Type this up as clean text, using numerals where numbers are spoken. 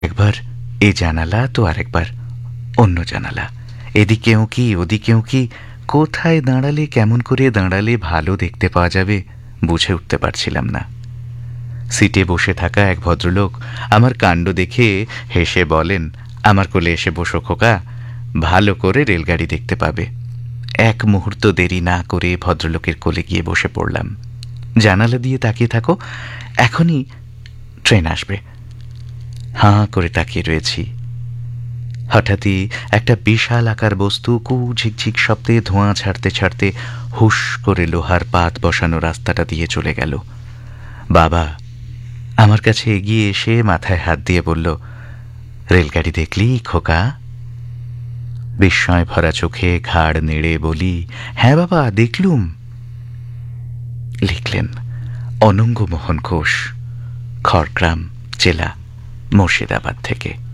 একবার এ জানালা তো আরেকবার অন্য জানালা, এদিকেও কি ওদিকেও কি, কোথায় দাঁড়ালে কেমন করে দাঁড়ালে ভালো দেখতে পাওয়া যাবে বুঝে উঠতে পারছিলাম না। সিটে বসে থাকা এক ভদ্রলোক আমার কাণ্ড দেখে হেসে বলেন, আমার কোলে এসে বসো খোকা, ভালো করে রেলগাড়ি দেখতে পাবে। এক মুহূর্ত দেরি না করে ভদ্রলোকের কোলে গিয়ে বসে পড়লাম। জানালা দিয়ে তাকিয়ে থাকো, এখনই ট্রেন আসবে। হাঁ করে তাকিয়ে রয়েছি। হঠাৎই একটা বিশাল আকার বস্তু কু ঝিকঝিক শব্দে ধোঁয়া ছাড়তে ছাড়তে হুশ করে লোহার পাত বসানো রাস্তাটা দিয়ে চলে গেল। বাবা আমার কাছে এগিয়ে এসে মাথায় হাত দিয়ে বলল, রেলগাড়ি দেখলি খোকা? বিস্ময় ভরা চোখে ঘাড় নেড়ে বলি, হ্যাঁ বাবা দেখলুম। লিখলেন অনঙ্গ মোহন ঘোষ, খড়গ্রাম জেলা, মুর্শিদাবাদ থেকে।